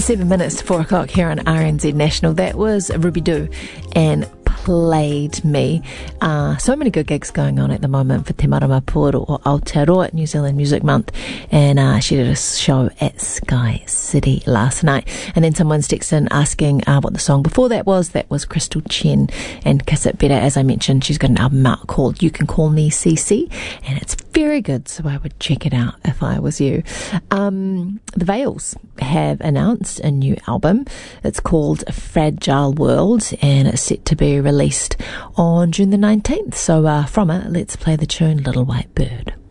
7 minutes to 4 o'clock here on RNZ National. That was Ruby Doo and Played Me. So many good gigs going on at the moment for Te Marama Poro o Aotearoa, New Zealand Music Month, and she did a show at Sky City last night. And then someone's texted in asking what the song before that was. That was Crystal Chen and Kiss It Better. As I mentioned, she's got an album out called You Can Call Me CC, and it's very good, so I would check it out if I was you. The Veils have announced a new album. It's called Fragile World, and it's set to be released on June the 19th. So from it, let's play the tune Little White Bird.